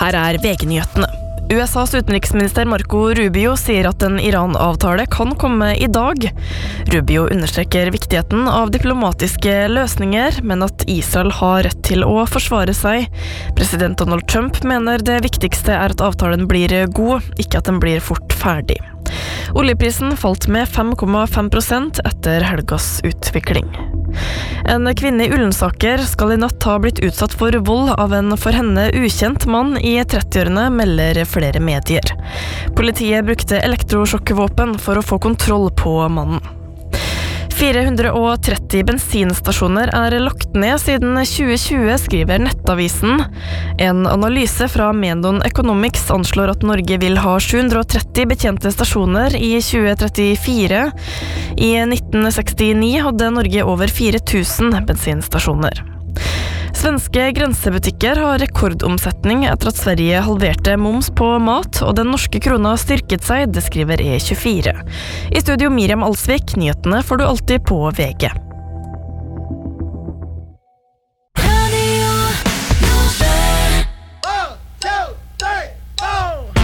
Her VG-nyhetene. USAs utenriksminister Marco Rubio sier at en Iran-avtale kan komme i dag. Rubio understreker viktigheten av diplomatiske løsninger, men at Israel har rett til å forsvare seg. President Donald Trump mener det viktigste at avtalen blir god, ikke at den blir fort ferdig. Oljeprisen falt med 5,5% etter helgas utvikling. En kvinne i Ullensaker skal i natt ha blitt utsatt for vold av en for henne ukjent mann i 30-årene, melder flere medier. Politiet brukte elektrosjokkvåpen for å få kontroll på mannen. 430 bensinstasjoner lagt ned siden 2020, skriver Nettavisen. En analyse fra Menon Economics anslår at Norge vil ha 730 betjente stasjoner i 2034. I 1969 hadde Norge over 4000 bensinstasjoner. Svenske grensebutikker har rekordomsetning etter at Sverige halverte moms på mat, og den norske krona styrket seg, det skriver E24. I studio Miriam Alsvik, nyhetene får du alltid på VG.